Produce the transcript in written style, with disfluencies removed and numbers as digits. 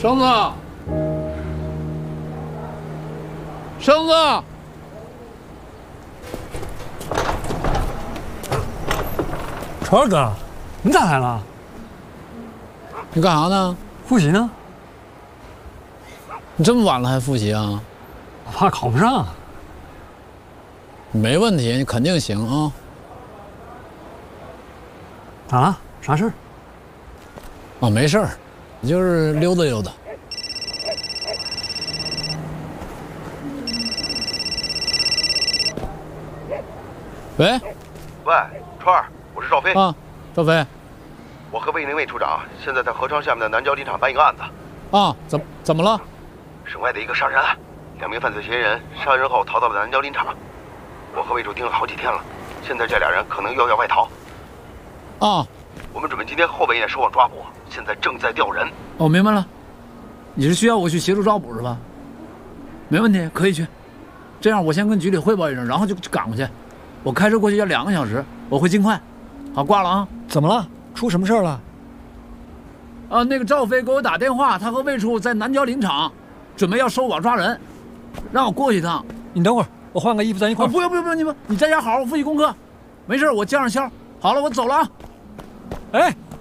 绳子，绳子， 川儿哥，你咋来了？ 你干啥呢？ 复习呢？ 你这么晚了还复习啊？ 我怕考不上。 没问题，你肯定行啊。 咋了？啥事儿？ 啊，没事儿，就是溜达溜达。喂， 喂，川儿，我是赵飞啊，赵飞， 我和魏宁魏处长现在在合昌下面的南郊林场办一个案子。 啊，怎么了？ 省外的一个杀人案，2名犯罪嫌疑人杀人后逃到了南郊林场，我和魏处盯了好几天了，现在这俩人可能又要外逃。 啊， 我们准备今天后半夜收网抓捕，现在正在调人。 哦，明白了，你是需要我去协助抓捕是吧？没问题，可以去。这样，我先跟局里汇报一声，然后就赶过去。我开车过去要2个小时，我会尽快。好，挂了啊。 怎么了？出什么事儿了？ 啊，那个赵飞给我打电话，他和魏处在南郊林场，准备要收网抓人，让我过去一趟。 你等会儿，我换个衣服，咱一块儿。 不用，你在家好好复习功课。没事，我叫上肖。好了，我走了啊。 哎，